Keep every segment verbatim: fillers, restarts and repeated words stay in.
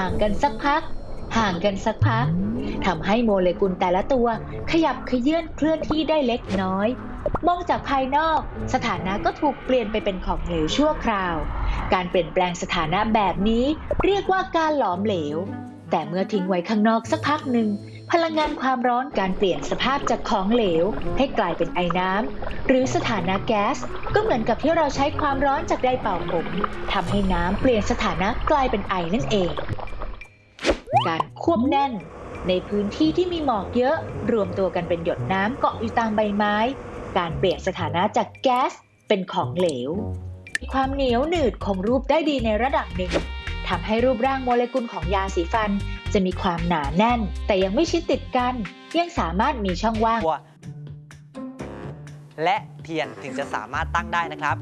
ห่างกันสักพักห่างกันสักพักทำให้โมเลกุลแต่ละตัวขยับเขยื้อนเคลื่อนที่ได้เล็กน้อยมองจากภายนอกสถานะก็ถูกเปลี่ยนไปเป็นของเหลวชั่วคราวการเปลี่ยนแปลงสถานะแบบนี้เรียกว่าการหลอมเหลวแต่เมื่อทิ้งไว้ข้างนอกสักพักหนึ่งพลังงานความร้อนการเปลี่ยนสภาพจากของเหลวให้กลายเป็นไอน้ำหรือสถานะแก๊สก็เหมือนกับที่เราใช้ความร้อนจากไดร์เป่าผมทำให้น้ำเปลี่ยนสถานะกลายเป็นไอนั่นเองการควบแน่นในพื้นที่ที่มีหมอกเยอะรวมตัวกันเป็นหยดน้ำเกาะอยู่ตามใบไม้การเปลี่ยนสถานะจากแก๊สเป็นของเหลวมีความเหนียวหนืดคงรูปได้ดีในระดับหนึ่งทำให้รูปร่างโมเลกุลของยาสีฟันจะมีความหนาแน่นแต่ยังไม่ชิดติดกันยังสามารถมีช่องว่างและเทียนถึงจะสามารถตั้งได้นะครับ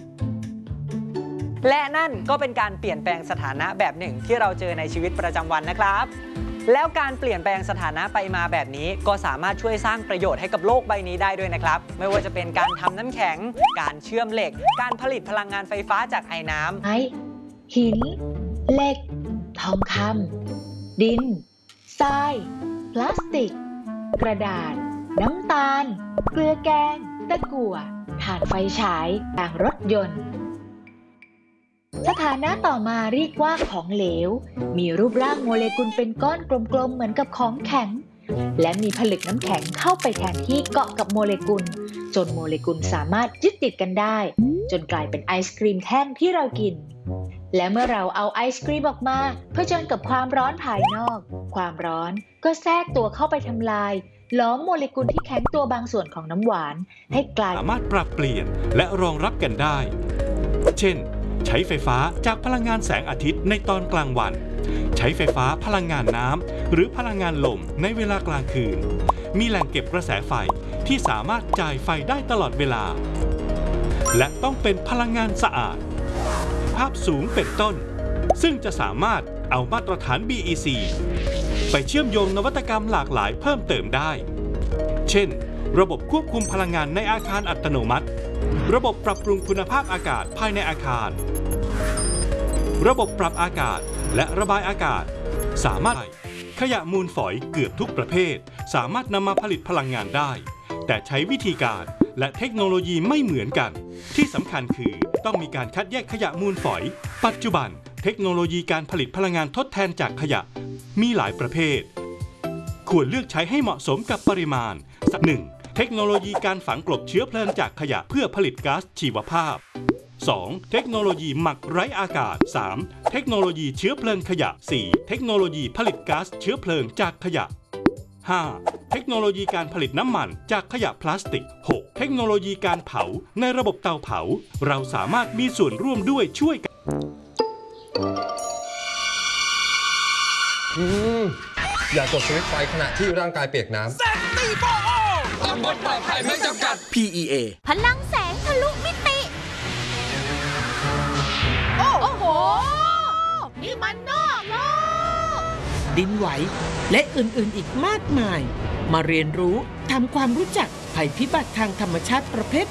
และนั่นก็เป็นการเปลี่ยนแปลงสถานะแบบหนึ่งที่เราเจอในชีวิตประจำวันนะครับแล้วการเปลี่ยนแปลงสถานะไปมาแบบนี้ก็สามารถช่วยสร้างประโยชน์ให้กับโลกใบนี้ได้ด้วยนะครับไม่ว่าจะเป็นการทำน้ำแข็งการเชื่อมเหล็กการผลิตพลังงานไฟฟ้าจากไอน้ำไม้หินเหล็กทองคำดินทรายพลาสติกกระดาษน้ำตาลเกลือแกงตะกั่วถ่านไฟฉายยางรถยนต์สถานะต่อมาเรียกว่าของเหลวมีรูปร่างโมเลกุลเป็นก้อนกลมๆเหมือนกับของแข็งและมีผลึกน้ำแข็งเข้าไปแทนที่เกาะกับโมเลกุลจนโมเลกุลสามารถยึดติดกันได้จนกลายเป็นไอศกรีมแท่งที่เรากินและเมื่อเราเอาไอศกรีมออกมาเผชิญกับความร้อนภายนอกความร้อนก็แทรกตัวเข้าไปทำลายล้อมโมเลกุลที่แข็งตัวบางส่วนของน้ำหวานให้กลายสามารถปรับเปลี่ยนและรองรับกันได้เช่นใช้ไฟฟ้าจากพลังงานแสงอาทิตย์ในตอนกลางวันใช้ไฟฟ้าพลังงานน้ำหรือพลังงานลมในเวลากลางคืนมีแหล่งเก็บกระแสไฟที่สามารถจ่ายไฟได้ตลอดเวลาและต้องเป็นพลังงานสะอาดภาพสูงเป็นต้นซึ่งจะสามารถเอามาตรฐาน บี อี ซี ไปเชื่อมโยงนวัตกรรมหลากหลายเพิ่มเติมได้เช่นระบบควบคุมพลังงานในอาคารอัตโนมัติระบบปรับปรุงคุณภาพอากาศภายในอาคารระบบปรับอากาศและระบายอากาศสามารถขยะมูลฝอยเกือบทุกประเภทสามารถนำมาผลิตพลังงานได้แต่ใช้วิธีการและเทคโนโลยีไม่เหมือนกันที่สำคัญคือต้องมีการคัดแยกขยะมูลฝอยปัจจุบันเทคโนโลยีการผลิตพลังงานทดแทนจากขยะมีหลายประเภทควรเลือกใช้ให้เหมาะสมกับปริมาณ หนึ่ง. เทคโนโลยีการฝังกลบเชื้อเพลิงจากขยะเพื่อผลิตก๊าซชีวภาพ สอง. เทคโนโลยีหมักไร้อากาศ สาม. เทคโนโลยีเชื้อเพลิงขยะ สี่. เทคโนโลยีผลิตก๊าซเชื้อเพลิงจากขยะ ห้า. เทคโนโลยีการผลิตน้ำมันจากขยะพลาสติก หก. เทคโนโลยีการเผาในระบบเตาเผาเราสามารถมีส่วนร่วมด้วยช่วยกันอืมอย่ากดสวิตช์ไฟขณะที่ร่างกายเปียกน้ำเซฟตี้โฟโอต้องบดปลอดภัยไม่จำกัดพี อี เอพลังแสงทะลุมิติโอ้โหนี่มันนอกโลกดินไหวและอื่นๆอีกมากมายมาเรียนรู้ทำความรู้จักภัยพิบัติทางธรรมชาติประเภท